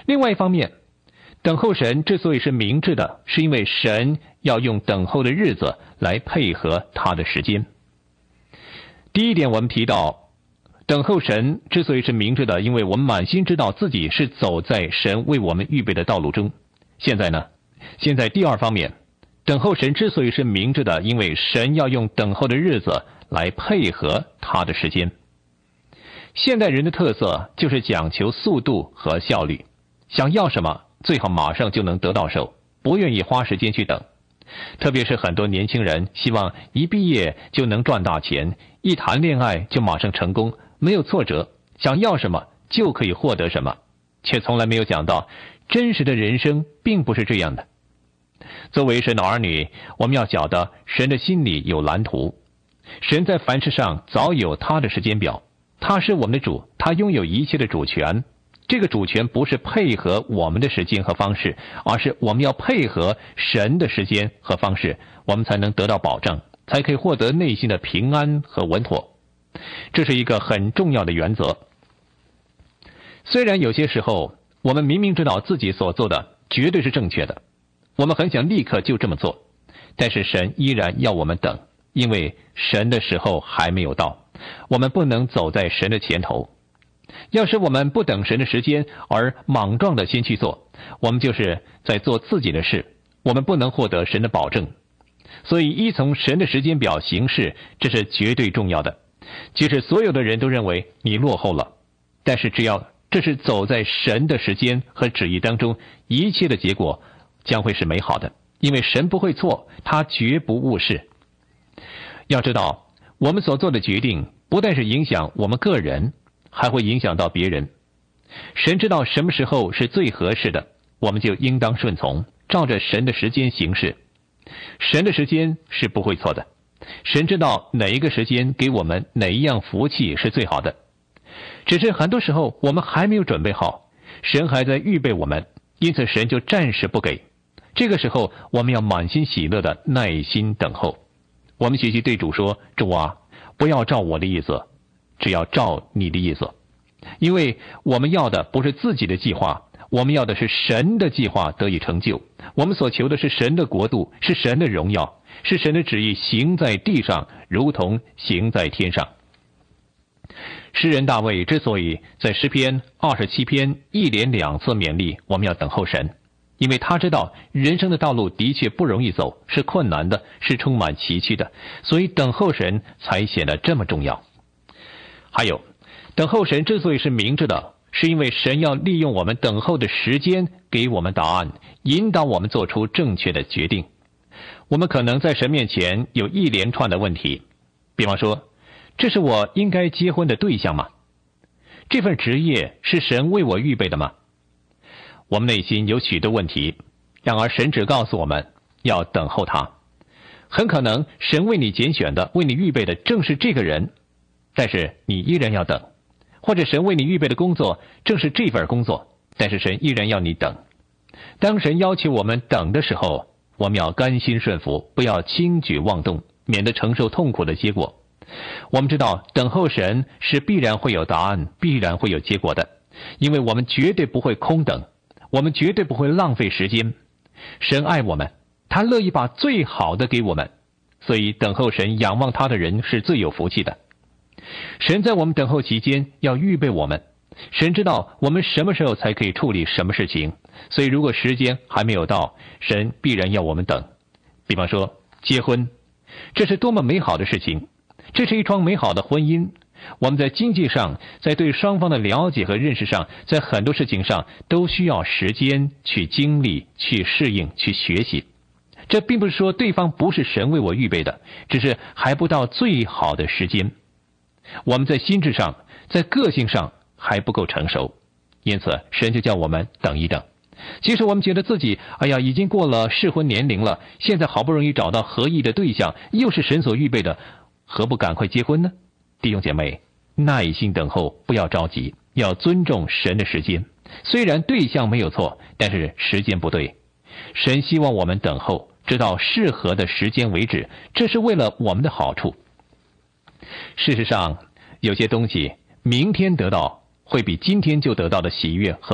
另外一方面，等候神之所以是明智的，是因为神要用等候的日子来配合他的时间。第一点，我们提到等候神之所以是明智的，因为我们满心知道自己是走在神为我们预备的道路中。现在第二方面，等候神之所以是明智的，因为神要用等候的日子来配合他的时间。现代人的特色就是讲求速度和效率，想要什么最好马上就能得到手，不愿意花时间去等。特别是很多年轻人希望一毕业就能赚大钱，一谈恋爱就马上成功，没有挫折，想要什么就可以获得什么，却从来没有讲到真实的人生并不是这样的。作为神的儿女，我们要晓得神的心里有蓝图，神在凡事上早有他的时间表，他是我们的主，他拥有一切的主权。这个主权不是配合我们的时间和方式，而是我们要配合神的时间和方式，我们才能得到保障，才可以获得内心的平安和稳妥。这是一个很重要的原则。虽然有些时候我们明明知道自己所做的绝对是正确的，我们很想立刻就这么做，但是神依然要我们等，因为神的时候还没有到，我们不能走在神的前头。要是我们不等神的时间而莽撞的先去做，我们就是在做自己的事，我们不能获得神的保证。所以依从神的时间表行事，这是绝对重要的。即使所有的人都认为你落后了，但是只要这是走在神的时间和旨意当中，一切的结果将会是美好的，因为神不会错，他绝不误事。要知道，我们所做的决定不但是影响我们个人，还会影响到别人。神知道什么时候是最合适的，我们就应当顺从，照着神的时间行事。神的时间是不会错的，神知道哪一个时间给我们哪一样福气是最好的。只是很多时候我们还没有准备好，神还在预备我们，因此神就暂时不给。这个时候我们要满心喜乐的耐心等候。我们学习对主说，主啊，不要照我的意思，只要照你的意思。因为我们要的不是自己的计划，我们要的是神的计划得以成就。我们所求的是神的国度，是神的荣耀，是神的旨意行在地上，如同行在天上。诗人大卫之所以在诗篇27篇一连2次勉励我们要等候神，因为他知道人生的道路的确不容易走，是困难的，是充满崎岖的，所以等候神才显得这么重要。还有，等候神之所以是明智的，是因为神要利用我们等候的时间给我们答案，引导我们做出正确的决定。我们可能在神面前有一连串的问题，比方说，这是我应该结婚的对象吗？这份职业是神为我预备的吗？我们内心有许多问题，然而神只告诉我们要等候他。很可能神为你拣选的，为你预备的正是这个人，但是你依然要等。或者神为你预备的工作正是这份工作，但是神依然要你等。当神要求我们等的时候，我们要甘心顺服，不要轻举妄动，免得承受痛苦的结果。我们知道等候神是必然会有答案，必然会有结果的，因为我们绝对不会空等，我们绝对不会浪费时间。神爱我们，他乐意把最好的给我们，所以等候神仰望他的人是最有福气的。神在我们等候期间要预备我们，神知道我们什么时候才可以处理什么事情，所以如果时间还没有到，神必然要我们等。比方说结婚，这是多么美好的事情，这是一桩美好的婚姻。我们在经济上，在对双方的了解和认识上，在很多事情上都需要时间去经历，去适应，去学习。这并不是说对方不是神为我预备的，只是还不到最好的时间。我们在心智上，在个性上还不够成熟，因此神就叫我们等一等。其实我们觉得自己已经过了适婚年龄了，现在好不容易找到合意的对象，又是神所预备的，何不赶快结婚呢？弟兄姐妹，耐心等候，不要着急，要尊重神的时间。虽然对象没有错，但是时间不对。神希望我们等候，直到适合的时间为止，这是为了我们的好处。事实上，有些东西明天得到，会比今天就得到的喜悦和